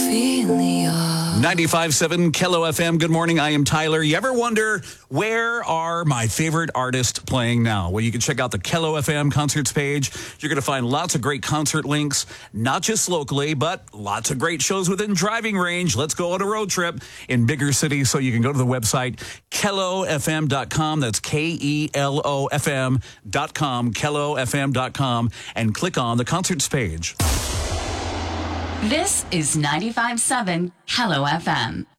95.7 Kello FM. Good morning. I am Tyler. You ever wonder, where are my favorite artists playing now? Well, you can check out the Kello FM concerts page. You're going to find lots of great concert links, not just locally, but lots of great shows within driving range. Let's go on a road trip in bigger cities. So you can go to the website, kellofm.com. That's KELOFM.com, kellofm.com, and click on the concerts page. This is 95.7 Kello FM.